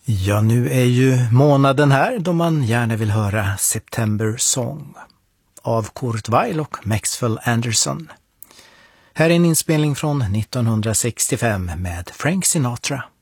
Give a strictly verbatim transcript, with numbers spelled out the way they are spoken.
Ja, nu är ju månaden här då man gärna vill höra September Song av Kurt Weill och Maxwell Anderson. Här är en inspelning från nittonhundrasextiofem med Frank Sinatra.